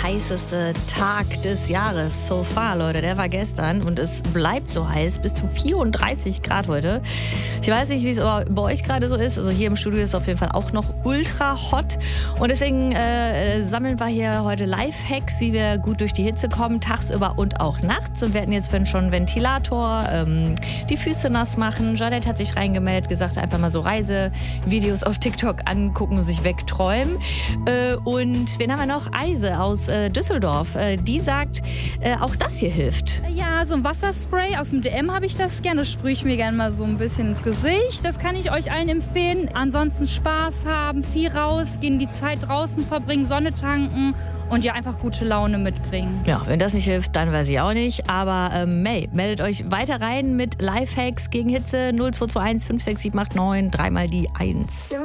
heißeste Tag des Jahres so far, Leute. Der war gestern und es bleibt so heiß, bis zu 34 Grad heute. Ich weiß nicht, wie es bei euch gerade so ist. Also hier im Studio ist es auf jeden Fall auch noch ultra hot. Und deswegen sammeln wir hier heute Lifehacks, wie wir gut durch die Hitze kommen, tagsüber und auch nachts. Und wir hatten jetzt schon einen Ventilator, die Füße nass machen. Jadet hat sich reingemeldet, gesagt, einfach mal so Reisevideos auf TikTok angucken und sich wegträumen. Und wen haben wir noch? Eise aus Düsseldorf. Die sagt, auch das hier hilft. Ja, so ein Wasserspray aus dem DM habe ich das gerne. Sprühe ich mir gerne mal so ein bisschen ins Gesicht. Das kann ich euch allen empfehlen. Ansonsten Spaß haben, viel rausgehen, die Zeit draußen verbringen, Sonne tanken und ja, einfach gute Laune mitbringen. Ja, wenn das nicht hilft, dann weiß ich auch nicht. Aber May, meldet euch weiter rein mit Lifehacks gegen Hitze 0221 56789, dreimal die 1.